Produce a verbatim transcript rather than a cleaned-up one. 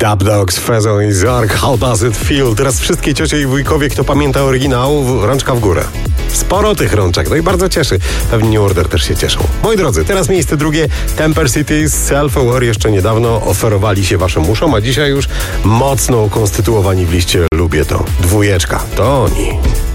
Dub Dogs, Fezzo i Zark, How Does It Feel? Teraz wszystkie ciocie i wujkowie, kto pamięta oryginał, rączka w górę. Sporo tych rączek, no i bardzo cieszy. Pewnie New Order też się cieszą. Moi drodzy, teraz miejsce drugie. Temper City, Self-Aware jeszcze niedawno oferowali się waszym uszom, a dzisiaj już mocno ukonstytuowani w liście Lubię to. Dwójeczka, to oni.